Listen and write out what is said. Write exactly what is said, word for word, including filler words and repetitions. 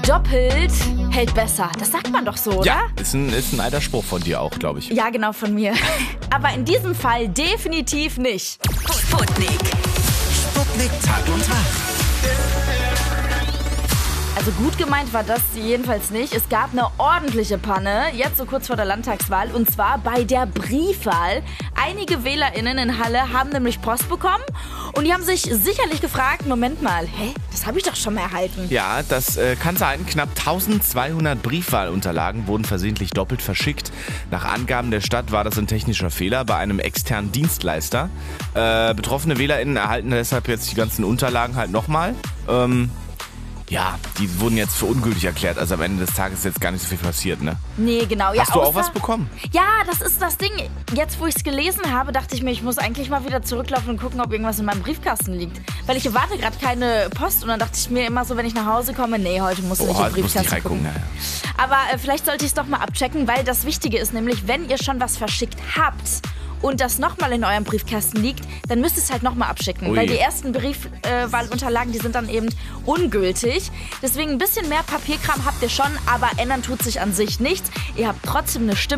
Doppelt hält besser. Das sagt man doch so, oder? Ja, ist ein, ist ein alter Spruch von dir auch, glaube ich. Ja, genau, von mir. Aber in diesem Fall definitiv nicht. Sputnik. Sputnik Tag und Tag. Also gut gemeint war das jedenfalls nicht. Es gab eine ordentliche Panne, jetzt so kurz vor der Landtagswahl, und zwar bei der Briefwahl. Einige WählerInnen in Halle haben nämlich Post bekommen und die haben sich sicherlich gefragt, Moment mal, hä, das habe ich doch schon mal erhalten. Ja, das äh, kann sein. Knapp eintausendzweihundert Briefwahlunterlagen wurden versehentlich doppelt verschickt. Nach Angaben der Stadt war das ein technischer Fehler bei einem externen Dienstleister. Äh, betroffene WählerInnen erhalten deshalb jetzt die ganzen Unterlagen halt nochmal. Ähm... Ja, die wurden jetzt für ungültig erklärt. Also am Ende des Tages ist jetzt gar nicht so viel passiert, ne? Nee, genau. Ja, Hast du außer, auch was bekommen? Ja, das ist das Ding. Jetzt, wo ich es gelesen habe, dachte ich mir, ich muss eigentlich mal wieder zurücklaufen und gucken, ob irgendwas in meinem Briefkasten liegt. Weil ich erwarte gerade keine Post und dann dachte ich mir immer so, wenn ich nach Hause komme, nee, heute musst du nicht Oh, im Briefkasten nicht reingucken, gucken. ja, ja. Aber äh, vielleicht sollte ich es doch mal abchecken, weil das Wichtige ist nämlich, wenn ihr schon was verschickt habt und das nochmal in eurem Briefkasten liegt, dann müsst ihr es halt nochmal abschicken. Ui. Weil die ersten Briefwahlunterlagen, die sind dann eben ungültig. Deswegen ein bisschen mehr Papierkram habt ihr schon, aber ändern tut sich an sich nichts. Ihr habt trotzdem eine Stimme.